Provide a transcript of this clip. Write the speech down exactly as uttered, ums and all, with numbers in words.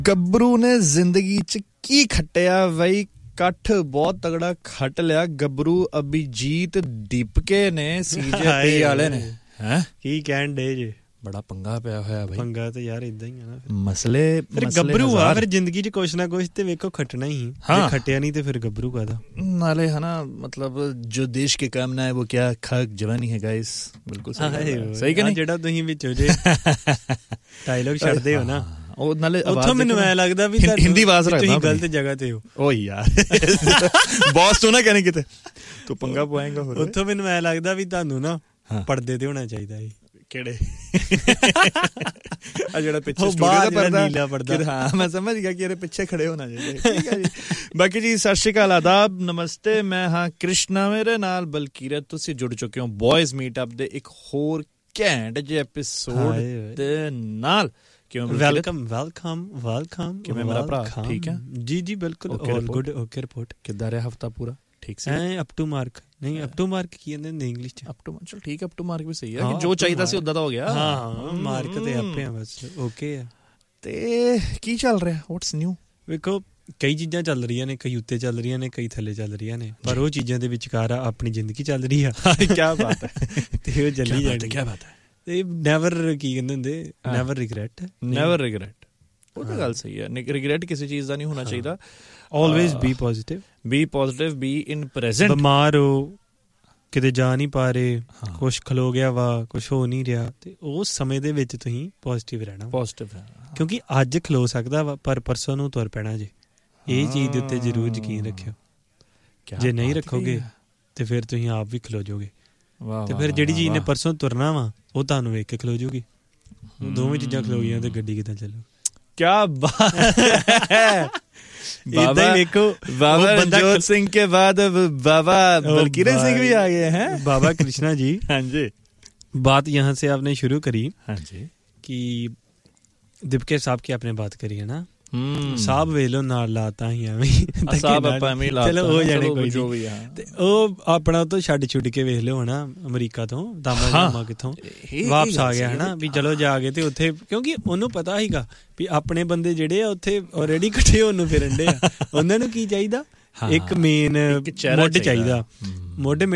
ਗੱਭਰੂ ਨੇ ਜ਼ਿੰਦਗੀ 'ਚ ਕੀ ਖੱਟਿਆ ਬਈ, ਕੱਠ ਬਹੁਤ ਤਗੜਾ ਖੱਟ ਲਿਆ ਗੱਭਰੂ ਅਭਿਜੀਤ ਦੀਪਕੇ ਨੇ ਸੀਜੇਪੀ ਵਾਲੇ ਨੇ। ਹੈ ਕੀ ਕਹਿਣ ਡੇ ਜੇ, ਬੜਾ ਪੰਗਾ ਪਿਆ ਹੋਇਆ ਬਈ। ਪੰਗਾ ਤੇ ਯਾਰ ਇਦਾਂ ਹੀ ਆ ਨਾ, ਮਸਲੇ ਫਿਰ ਗੱਭਰੂ ਆ, ਫਿਰ ਜ਼ਿੰਦਗੀ 'ਚ ਕੁਛ ਨਾ ਕੁਛ ਤੇ ਵੇਖੋ ਖੱਟਣਾ ਹੀ। ਜੇ ਖੱਟਿਆ ਨਹੀਂ ਤੇ ਫਿਰ ਗੱਭਰੂ ਕਾਹਦਾ। ਨਾਲੇ ਹੈ ਨਾ, मतलब जो देश के काम ना है वो क्या खाक जवानी है गाइस। बिल्कुल सही कि नहीं। ਜਿਹੜਾ ਤੁਸੀਂ ਵਿੱਚੋਂ ਜੇ ਡਾਇਲੌਗ ਛੱਡਦੇ ਹੋ ਨਾ, ਉਹ ਨਾਲੇ ਉੱਥੋਂ ਮੈਨੂੰ ਐ ਲੱਗਦਾ ਵੀ ਹਿੰਦੀ ਆਵਾਜ਼ ਰੱਖਦਾ, ਤੁਸੀਂ ਗਲਤ ਜਗ੍ਹਾ ਤੇ ਹੋ। ਓ ਯਾਰ ਬੌਸ ਤੋਂ ਨਾ ਕਹਿਣੇ ਕਿਤੇ ਤੂੰ ਪੰਗਾ ਪਵਾਏਂਗਾ। ਹੋਰ ਉੱਥੋਂ ਮੈਨੂੰ ਐ ਲੱਗਦਾ ਵੀ ਤੁਹਾਨੂੰ ਨਾ ਪਰਦੇ ਤੇ ਹੋਣਾ ਚਾਹੀਦਾ ਹੈ। ਕਿਹੜੇ ਆ ਜਿਹੜਾ ਪਿੱਛੇ ਸਟੂਡੀਓ ਦਾ ਪਰਦਾ, ਨੀਲਾ ਪਰਦਾ। ਹਾਂ ਮੈਂ ਸਮਝ ਗਿਆ ਕਿ ਇਹਦੇ ਪਿੱਛੇ ਖੜੇ ਹੋਣਾ ਚਾਹੀਦਾ। ਠੀਕ ਹੈ ਜੀ। ਬਾਕੀ ਜੀ ਸਤਿ ਸ਼੍ਰੀ ਅਕਾਲ, ਆਦਾਬ, ਨਮਸਤੇ। ਮੈਂ ਹਾਂ ਕ੍ਰਿਸ਼ਨਾ, ਮੇਰੇ ਨਾਲ ਬਲਕੀਰਤ। ਤੁਸੀਂ ਜੁੜ ਚੁੱਕੇ ਹੋ ਬॉयਜ਼ ਮੀਟਅਪ ਦੇ ਇੱਕ ਹੋਰ ਘੈਂਟ ਜਿਹੇ ਐਪੀਸੋਡ ਦੇ ਨਾਲ। ਕਿਉਂ ਵੈਲਕਮ ਵੈਲਕਮ ਵੈਲਕਮ। ਕਿਵੇਂ ਮੇਰਾ ਭਰਾ, ਠੀਕ ਹੈ? ਜੀ ਜੀ ਬਿਲਕੁਲ ਆਲ ਗੁੱਡ। ਓਕੇ ਰਿਪੋਰਟ ਕਿੱਦਾਂ ਰਿਹਾ ਹਫਤਾ ਪੂਰਾ? ਠੀਕ ਸੀ। ਅਪ ਟੂ ਮਾਰਕ ਨਹੀਂ, ਅਪ ਟੂ ਮਾਰਕ ਕੀ ਕਹਿੰਦੇ ਨੇ ਇੰਗਲਿਸ਼ ਚ? ਅਪ ਟੂ ਚਲ ਠੀਕ ਹੈ, ਅਪ ਟੂ ਮਾਰਕ ਵੀ ਸਹੀ ਹੈ ਕਿ ਜੋ ਚਾਹੀਦਾ ਸੀ ਉਦਾਂ ਦਾ ਹੋ ਗਿਆ। ਹਾਂ ਮਾਰਕ ਤੇ ਆਪੇ ਆ ਬਸ। ਓਕੇ ਆ। ਤੇ ਕੀ ਚੱਲ ਰਿਹਾ, ਵਾਟਸ ਨਿਊ? ਵੇਖੋ ਕਈ ਚੀਜ਼ਾਂ ਚੱਲ ਰਹੀਆਂ ਨੇ, ਕਈ ਉੱਤੇ ਚੱਲ ਰਹੀਆਂ ਨੇ, ਕਈ ਥੱਲੇ ਚੱਲ ਰਹੀਆਂ ਨੇ, ਪਰ ਉਹ ਚੀਜ਼ਾਂ ਦੇ ਵਿਚਕਾਰ ਆਪਣੀ ਜ਼ਿੰਦਗੀ ਚੱਲ ਰਹੀ ਆ। ਕਿਆ ਬਾਤ ਹੈ। ਤੇ ਉਹ ਚੱਲੀ ਜਾਣੀ। ਕਿਆ ਬਾਤ ਹੈ। ਤੇ ਨੈਵਰ ਕੀ ਕਹਿੰਦੇ ਹੁੰਦੇ, ਨੈਵਰ ਰਿਗਰੈਟ। ਨੈਵਰ ਰਿਗਰੈਟ, ਉਹ ਤਾਂ ਗੱਲ ਸਹੀ ਹੈ। ਰਿਗਰੈਟ ਕਿਸੇ ਚੀਜ਼ ਦਾ ਨਹੀਂ ਹੋਣਾ ਚਾਹੀਦਾ। Always B positive, B positive, be in present. ਬਿਮਾਰ ਹੋ, ਕਿਤੇ ਜਾ ਨਹੀਂ ਪਾ ਰਹੇ, ਕੁਛ ਖਲੋ ਗਿਆ ਵਾ, ਕੁਛ ਹੋ ਨਹੀਂ ਰਿਹਾ, ਤੇ ਉਸ ਸਮੇਂ ਦੇ ਵਿੱਚ ਤੁਸੀਂ ਪੋਜ਼ਿਟਿਵ ਰਹਿਣਾ। ਪੋਜ਼ਿਟਿਵ ਕਿਉਂਕਿ ਅੱਜ ਖਲੋ ਸਕਦਾ ਵਾ, ਪਰ ਪਰਸੋਂ ਨੂੰ ਤੁਰ ਪੈਣਾ ਜੇ। ਇਹ ਚੀਜ਼ ਦੇ ਉੱਤੇ ਜ਼ਰੂਰ ਯਕੀਨ ਰੱਖਿਓ। ਜੇ ਨਹੀਂ ਰੱਖੋਗੇ ਤੇ ਫਿਰ ਤੁਸੀਂ ਆਪ ਵੀ ਖਲੋ ਜਾਓਗੇ। ਤੇ ਫਿਰ ਜਿਹੜੀ ਚੀਜ਼ ਨੇ ਪਰਸੋਂ ਤੁਰਨਾ ਵਾ ਉਹ ਤੁਹਾਨੂੰ ਵੇਖ ਕੇ ਖਲੋ ਜਾਊਗੀ। ਦੋਵੇਂ ਚੀਜ਼ਾਂ ਖਲੋ ਗਈਆਂ ਤੇ ਗੱਡੀ ਕਿੱਦਾਂ ਚੱਲੂ? ਕਿਆ ਬਾਤ ਹੈ। ਬਾਬਾ ਵੇਖੋ, ਬਾਬਾ ਰਣਜੋਤ ਸਿੰਘ ਕੇ ਬਾਅਦ बाबा बलकीरत सिंह भी आ गए हैं। बाबा कृष्णा जी, हाँ जी, बात यहाँ से आपने शुरू करी। हाँ जी, कि दीपके साहब की आपने बात करी है ना। ਸਾਹਬ ਵੇਖ ਲੋ ਨਾਲ ਲਾਤਾ ਹੀ ਐਵੇਂ। ਚਲੋ ਹੋ ਜਾਣੇ ਕੋਈ ਨਹੀਂ। ਤੇ ਉਹ ਆਪਣਾ ਤੋਂ ਛੱਡ ਛੁੱਟ ਕੇ ਵੇਖ ਲਿਓ ਹਨਾ, ਅਮਰੀਕਾ ਤੋਂ ਦਾਮਾ ਕਿੱਥੋਂ ਵਾਪਸ ਆ ਗਿਆ ਹਨਾ, ਵੀ ਚਲੋ ਜਾ ਕੇ ਤੇ ਉੱਥੇ, ਕਿਉਂਕਿ ਉਹਨੂੰ ਪਤਾ ਸੀਗਾ ਵੀ ਆਪਣੇ ਬੰਦੇ ਜਿਹੜੇ ਆ ਉੱਥੇ ਆਲਰੇਡੀ ਇਕੱਠੇ ਹੋਣ ਨੂੰ ਫਿਰਨ ਡੇ ਆ। ਉਹਨਾਂ ਨੂੰ ਕੀ ਚਾਹੀਦਾ? ਇੱਕ ਮੇਨ ਮੁੱਢ ਚਾਹੀਦਾ। ਮੁੱਢ